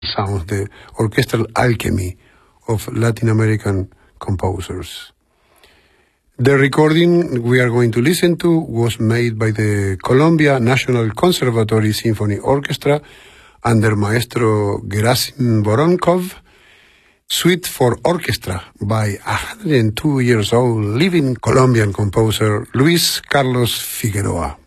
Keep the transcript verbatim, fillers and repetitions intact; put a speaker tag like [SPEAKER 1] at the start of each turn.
[SPEAKER 1] sounds, the orchestral alchemy of Latin American composers. The recording we are going to listen to was made by the Colombia National Conservatory Symphony Orchestra under Maestro Gerasim Voronkov, Suite for Orchestra by one hundred two years old living Colombian composer Luis Carlos Figueroa.